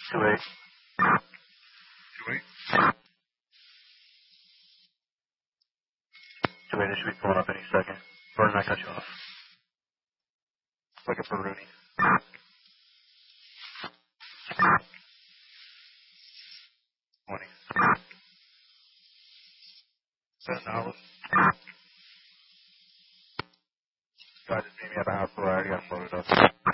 2-8. 2-8. 2-8, it should be pulling up any second. Vernon, I cut you off. Looking for Rooney. 20. $7. Guys, just meet me at the house where I already got loaded up.